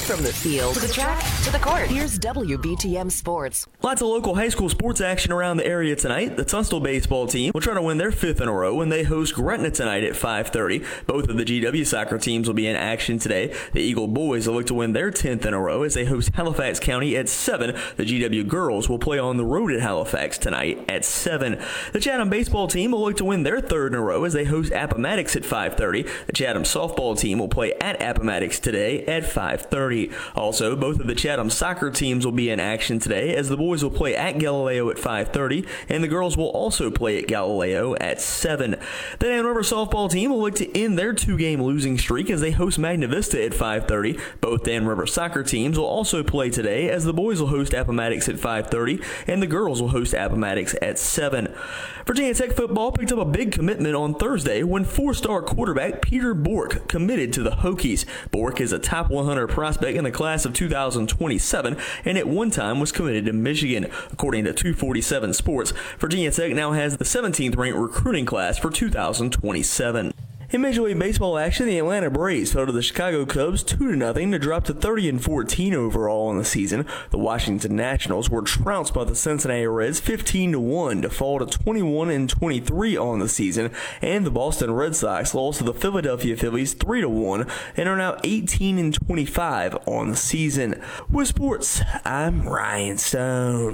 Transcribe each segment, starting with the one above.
From the field to the track to the court, here's WBTM Sports. Lots of local high school sports action around the area tonight. The Tunstall baseball team will try to win their 5th in a row when they host Gretna tonight at 5:30. Both of the GW soccer teams will be in action today. The Eagle boys will look to win their 10th in a row as they host Halifax County at 7. The GW girls will play on the road at Halifax tonight at 7. The Chatham baseball team will look to win their 3rd in a row as they host Appomattox at 5:30. The Chatham softball team will play at Appomattox today at 5:30. Also, both of the Chatham soccer teams will be in action today as the boys will play at Galileo at 5:30 and the girls will also play at Galileo at 7. The Dan River softball team will look to end their 2-game losing streak as they host Magna Vista at 5:30. Both Dan River soccer teams will also play today as the boys will host Appomattox at 5:30 and the girls will host Appomattox at 7. Virginia Tech football picked up a big commitment on Thursday when 4-star quarterback Peter Bork committed to the Hokies. Bork is a top 100 prospect in the class of 2027 and at one time was committed to Michigan. According to 247 Sports, Virginia Tech now has the 17th ranked recruiting class for 2027. In Major League Baseball action, the Atlanta Braves fell to the Chicago Cubs 2-0 to drop to 30-14 overall in the season. The Washington Nationals were trounced by the Cincinnati Reds 15-1 to fall to 21-23 on the season, and the Boston Red Sox lost to the Philadelphia Phillies 3-1 and are now 18-25 on the season. With sports, I'm Ryan Stone.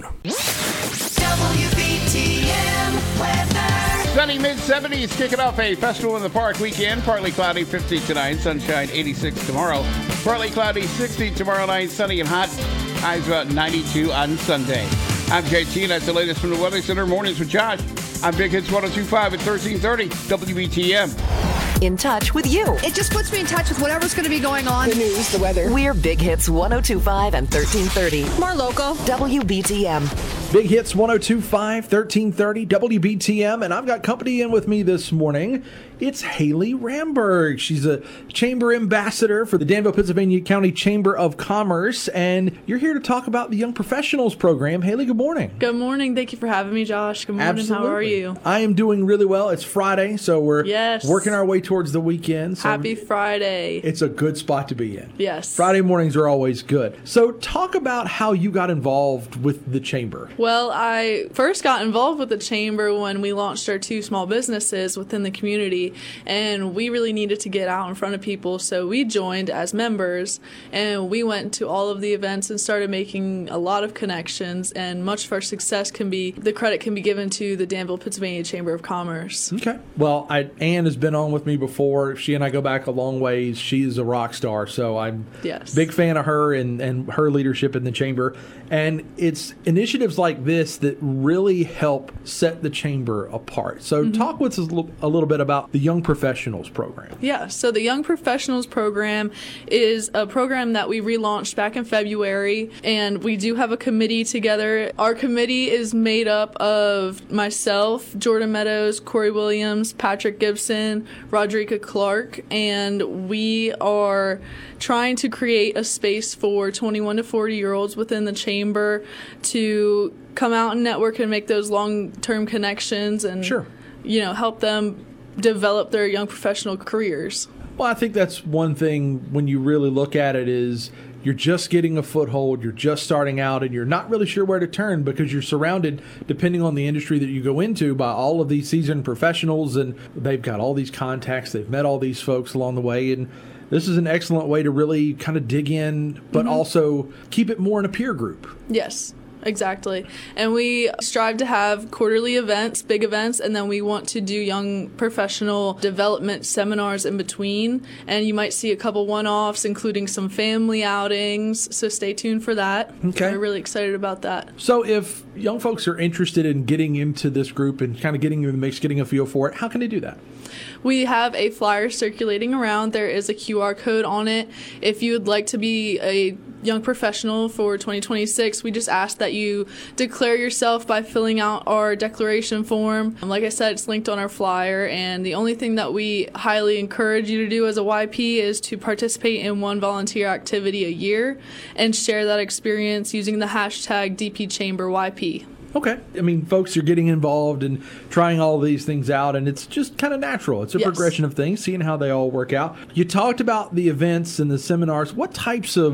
WBTM weather. Sunny mid-70s, kicking off a Festival in the Park weekend. Partly cloudy, 50 tonight. Sunshine, 86 tomorrow. Partly cloudy, 60 tomorrow night. Sunny and hot. Highs about 92 on Sunday. I'm JT, and that's the latest from the Weather Center. Mornings with Josh. I'm Big Hits 102.5 at 1330 WBTM. In touch with you. It just puts me in touch with whatever's going to be going on. The news, the weather. We're Big Hits 102.5 and 1330. More local. WBTM. Big Hits 102.5, 1330, WBTM, and I've got company in with me this morning. It's Haley Ramberg. She's a chamber ambassador for the Danville, Pennsylvania County Chamber of Commerce, and you're here to talk about the Young Professionals Program. Haley, good morning. Good morning. Thank you for having me, Josh. Good morning. Absolutely. How are you? I am doing really well. It's Friday, so we're working our way towards the weekend. So happy Friday. It's a good spot to be in. Yes. Friday mornings are always good. So talk about how you got involved with the chamber. Well, I first got involved with the chamber when we launched our 2 small businesses within the community, and we really needed to get out in front of people, so we joined as members, and we went to all of the events and started making a lot of connections, and much of our success the credit can be given to the Danville, Pennsylvania Chamber of Commerce. Okay. Well, Ann has been on with me before. She and I go back a long ways. She's a rock star, so I'm a big fan of her and her leadership in the chamber, and it's initiatives like this that really help set the chamber apart. So talk with us a little bit about the Young Professionals Program. Yeah, so the Young Professionals Program is a program that we relaunched back in February, and we do have a committee together. Our committee is made up of myself, Jordan Meadows, Corey Williams, Patrick Gibson, Rodrika Clark, and we are trying to create a space for 21 to 40-year-olds within the chamber to come out and network and make those long-term connections and help them develop their young professional careers. Well, I think that's one thing when you really look at it is you're just getting a foothold, you're just starting out, and you're not really sure where to turn because you're surrounded, depending on the industry that you go into, by all of these seasoned professionals, and they've got all these contacts, they've met all these folks along the way, and this is an excellent way to really kind of dig in, but also keep it more in a peer group. Yes. Exactly. And we strive to have quarterly events, big events, and then we want to do young professional development seminars in between. And you might see a couple one-offs, including some family outings. So stay tuned for that. Okay. We're really excited about that. So if young folks are interested in getting into this group and kind of getting in the mix, getting a feel for it, how can they do that? We have a flyer circulating around. There is a QR code on it. If you would like to be a young professional for 2026, we just ask that you declare yourself by filling out our declaration form. Like I said, it's linked on our flyer, and the only thing that we highly encourage you to do as a YP is to participate in one volunteer activity a year and share that experience using the hashtag DPChamberYP. Okay. I mean, folks are getting involved and trying all of these things out, and it's just kind of natural. It's a progression of things, seeing how they all work out. You talked about the events and the seminars. What types of